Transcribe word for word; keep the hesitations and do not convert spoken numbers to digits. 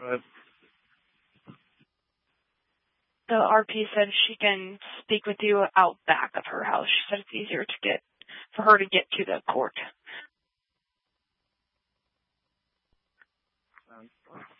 Right. The R P said she can speak with you out back of her house. She said it's easier to get, for her to get to the court.